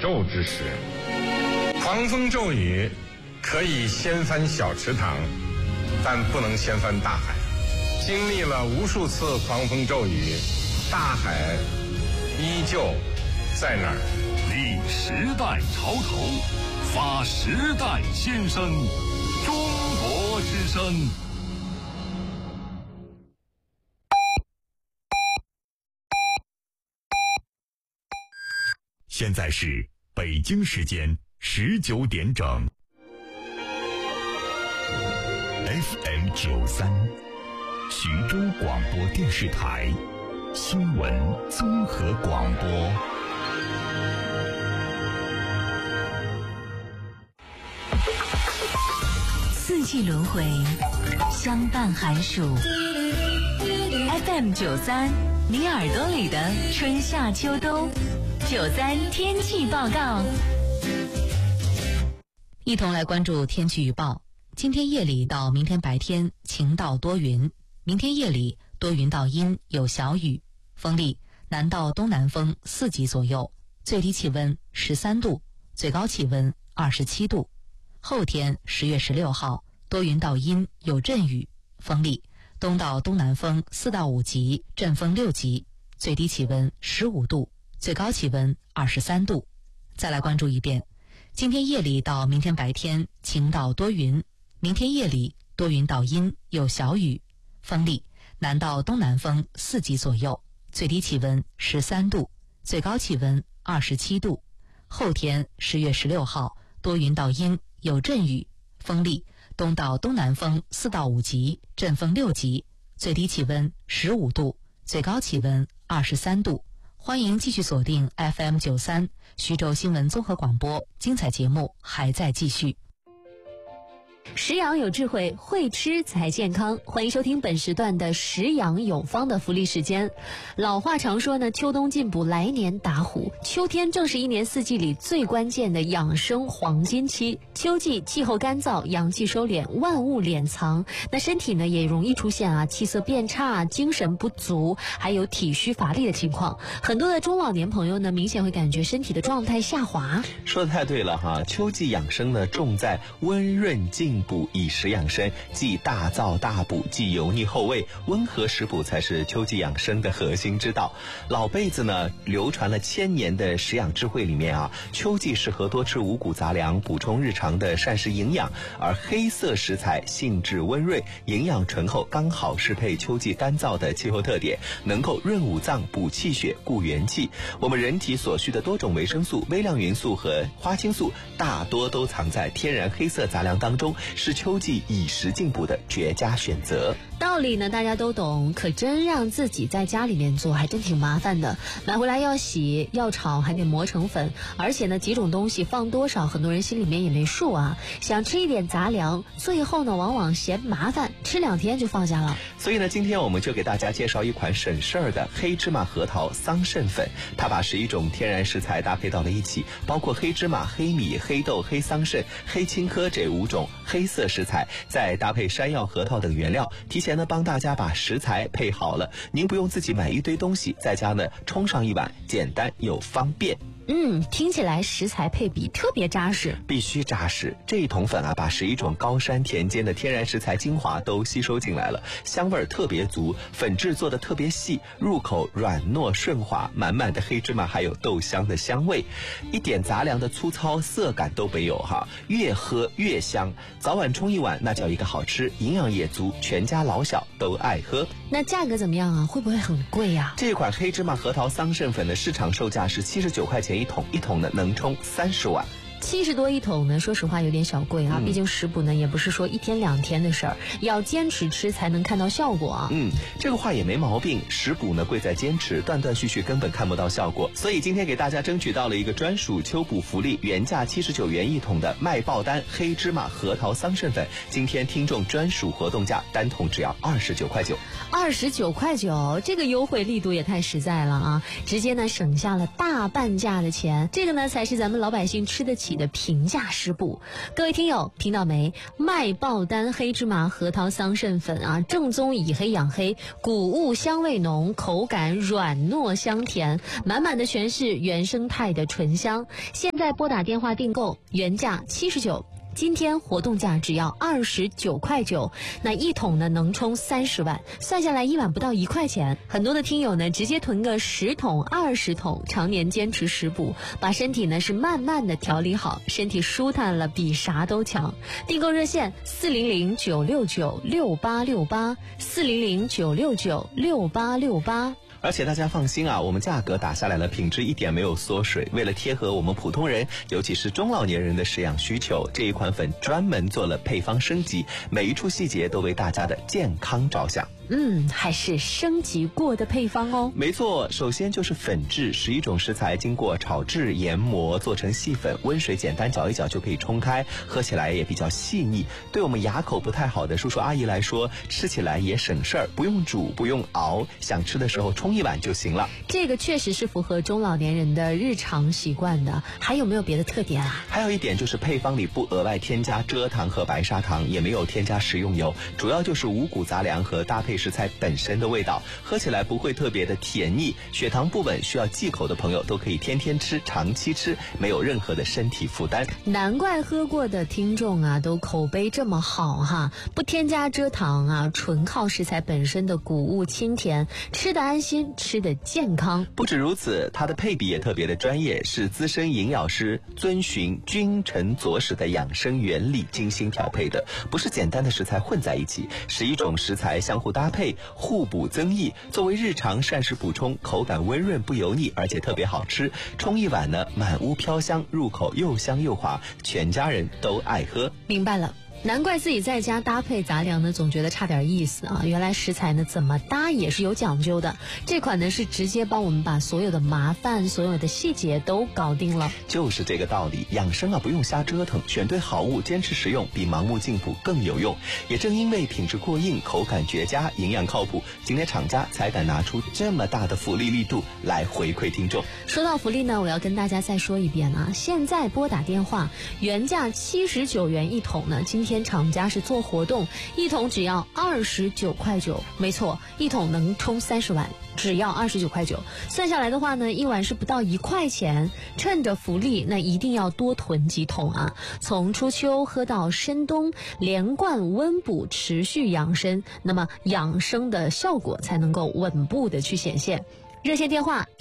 骤之时。狂风骤雨可以掀翻小池塘，但不能掀翻大海。经历了无数次狂风骤雨，大海依旧在那儿。 立时代潮头，发时代先声，中国之声。现在是北京时间19点整。FM 93，徐州广播电视台新闻综合广播。 四季轮回，相伴寒暑。FM 93，你耳朵里的春夏秋冬。93天气报告，一同来关注天气预报。今天夜里到明天白天晴到多云，明天夜里多云到阴，有小雨，风力南到东南风4级左右，最低气温13度，最高气温27度。后天10月16号多云到阴，有阵雨，风力东到东南风4到5级，阵风6级，最低气温15度，最高气温23度。再来关注一遍，今天夜里到明天白天晴到多云，明天夜里多云到阴，有小雨，风力南到东南风4级左右，最低气温13度，最高气温27度。后天10月16号多云到阴，有阵雨，风力东到东南风4到5级，阵风6级，最低气温15度，最高气温23度。欢迎继续锁定 FM 93徐州新闻综合广播，精彩节目还在继续。食养有智慧，会吃才健康。欢迎收听本时段的食养有方的福利时间。老话常说呢，秋冬进补，来年打虎。秋天正是一年四季里最关键的养生黄金期。秋季气候干燥，阳气收敛，万物敛藏，那身体呢也容易出现气色变差、精神不足，还有体虚乏力的情况。很多的中老年朋友呢，明显会感觉身体的状态下滑。 说得太对了哈，秋季养生呢，重在温润进补，以食养生，既大燥大补，既油腻厚味，温和食补才是秋季养生的核心之道。老辈子呢流传了1000年的食养智慧里面秋季适合多吃五谷杂粮，补充日常的膳食营养，而黑色食材性质温润，营养醇厚，刚好适配秋季干燥的气候特点，能够润五脏、补气血、固元气。我们人体所需的多种维生素、微量元素和花青素大多都藏在天然黑色杂粮当中，是秋季以食进补的绝佳选择。 道理呢大家都懂，可真让自己在家里面做还真挺麻烦的。买回来要洗要炒，还得磨成粉，而且呢几种东西放多少很多人心里面也没数想吃一点杂粮，最后呢往往嫌麻烦，吃2天就放下了。 所以呢今天我们就给大家介绍一款省事儿的黑芝麻核桃桑葚粉。它把11种天然食材搭配到了一起，包括黑芝麻、黑米、黑豆、黑桑葚、黑青稞这5种黑色食材，再搭配山药、核桃等原料，提前呢帮大家把食材配好了，您不用自己买一堆东西，在家呢冲上一碗，简单又方便。 听起来食材配比特别扎实， 必须扎实。这一桶粉把11种高山田间的天然食材精华都吸收进来了，香味特别足，粉质做的特别细，入口软糯顺滑，满满的黑芝麻还有豆香的香味，一点杂粮的粗糙涩感都没有越喝越香。早晚冲一碗，那叫一个好吃，营养也足，全家老小都爱喝。 那价格怎么样会不会很贵这款黑芝麻核桃桑葚粉的市场售价是79块钱一桶，一桶呢能冲30碗。 70多一桶呢，说实话有点小贵毕竟食补呢也不是说1天2天的事儿，要坚持吃才能看到效果这个话也没毛病，食补呢贵在坚持，断断续续根本看不到效果。所以今天给大家争取到了一个专属秋补福利，原价79元一桶的卖爆单黑芝麻核桃桑葚粉，今天听众专属活动价，单桶只要29块9。 29块9，这个优惠力度也太实在了直接呢省下了大半价的钱，这个呢才是咱们老百姓吃得起起的平价食补。各位听友听到没？麦爆丹黑芝麻核桃桑葚粉啊，正宗以黑养黑，谷物香味浓，口感软糯香甜，满满的全是原生态的醇香。现在拨打电话订购，原价79，今天活动价只要29块9，那一桶呢能充30碗，算下来一碗不到1块钱。很多的听友呢直接囤个10桶20桶，常年坚持食补，把身体呢是慢慢的调理好，身体舒坦了比啥都强。订购热线400-969-6868，400-969-6868。 而且大家放心啊，我们价格打下来了，品质一点没有缩水。为了贴合我们普通人，尤其是中老年人的食养需求，这一款粉专门做了配方升级，每一处细节都为大家的健康着想。 还是升级过的配方哦。 没错，首先就是粉质，11种食材经过炒制研磨做成细粉，温水简单搅一搅就可以冲开，喝起来也比较细腻。对我们牙口不太好的叔叔阿姨来说，吃起来也省事儿，不用煮不用熬，想吃的时候冲一碗就行了。 这个确实是符合中老年人的日常习惯的。还有没有别的特点啊？ 还有一点就是配方里不额外添加蔗糖和白砂糖，也没有添加食用油，主要就是五谷杂粮和搭配食材本身的味道，喝起来不会特别的甜腻。血糖不稳需要忌口的朋友都可以天天吃，长期吃，没有任何的身体负担。 难怪喝过的听众啊都口碑这么好哈，不添加蔗糖啊，纯靠食材本身的谷物清甜，吃得安心，吃得健康。 不止如此，它的配比也特别的专业，是资深营养师遵循君臣佐使的养生原理精心调配的，不是简单的食材混在一起，11种食材相互搭配，互补增益，作为日常膳食补充，口感温润不油腻，而且特别好吃。冲一碗呢，满屋飘香，入口又香又滑，全家人都爱喝。 明白了。难怪自己在家搭配杂粮呢，总觉得差点意思啊！原来食材呢怎么搭也是有讲究的。这款呢是直接帮我们把所有的麻烦、所有的细节都搞定了。 就是这个道理，养生啊不用瞎折腾，选对好物，坚持食用，比盲目进补更有用。也正因为品质过硬、口感绝佳、营养靠谱，今天厂家才敢拿出这么大的福利力度来回馈听众。 说到福利呢，我要跟大家再说一遍啊！现在拨打电话，原价79元一桶呢，今天厂家是做活动，一桶只要29块9，没错，一桶能冲30碗，只要29块9。算下来的话呢，一碗是不到1块钱。趁着福利，那一定要多囤几桶啊！从初秋喝到深冬，连贯温补，持续养生，那么养生的效果才能够稳步的去显现。热线电话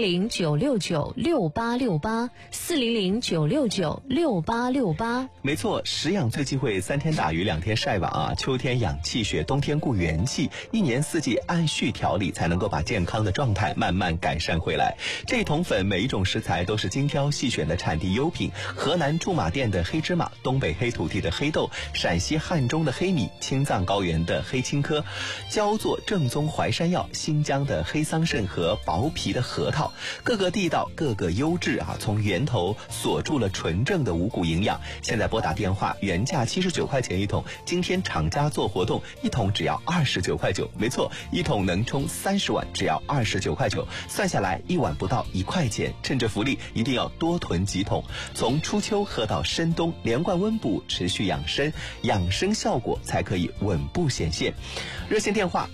400-969-6868，400-969-6868。 没错，食养最忌讳3天打鱼2天晒网啊！秋天养气血，冬天固元气，一年四季按序调理，才能够把健康的状态慢慢改善回来。这桶粉每一种食材都是精挑细选的产地优品，河南驻马店的黑芝麻，东北黑土地的黑豆，陕西汉中的黑米，青藏高原的黑青稞，焦作正宗淮山药，新疆的黑桑葚和薄皮的核桃，各个地道，各个优质啊！从源头锁住了纯正的五谷营养。现在拨打电话，原价79块钱一桶，今天厂家做活动，一桶只要29块9。没错，一桶能冲30碗，只要29块9，算下来一碗不到1块钱。趁着福利，一定要多囤几桶，从初秋喝到深冬，连贯温补，持续养生，养生效果才可以稳步显现。热线电话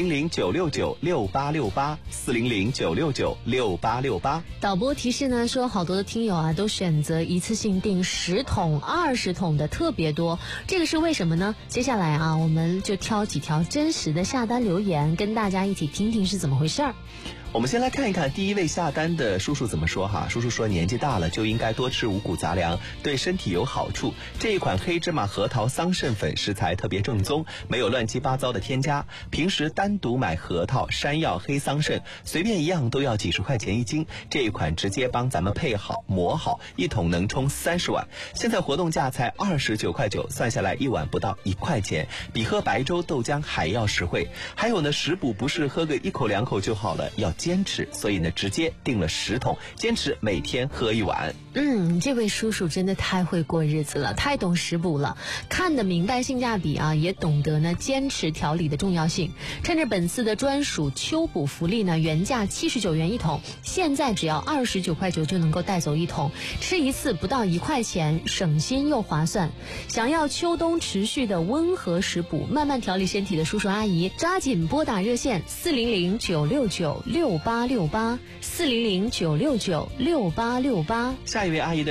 400-969-6868，400-969-6868。 导播提示呢说，好多的听友啊都选择一次性订10桶、20桶的特别多，这个是为什么呢？接下来啊，我们就挑几条真实的下单留言，跟大家一起听听是怎么回事儿。 我们先来看一看第一位下单的叔叔怎么说哈。叔叔说，年纪大了就应该多吃五谷杂粮，对身体有好处。这一款黑芝麻核桃桑葚粉食材特别正宗，没有乱七八糟的添加。平时单独买核桃、山药、黑桑葚，随便一样都要几十块钱一斤。这一款直接帮咱们配好磨好，一桶能冲30碗。现在活动价才29块9，算下来一碗不到1块钱，比喝白粥豆浆还要实惠。还有呢，食补不是喝个1口2口就好了，要坚持，所以呢直接订了10桶，坚持每天喝1碗。 这位叔叔真的太会过日子了，太懂食补了，看得明白性价比啊，也懂得呢坚持调理的重要性。趁着本次的专属秋补福利呢，原价79元1桶，现在只要29.9块就能够带走1桶，吃一次不到1块钱，省心又划算。想要秋冬持续的温和食补，慢慢调理身体的叔叔阿姨，抓紧拨打热线400-969-6868 400-969-6868。 下一位阿姨的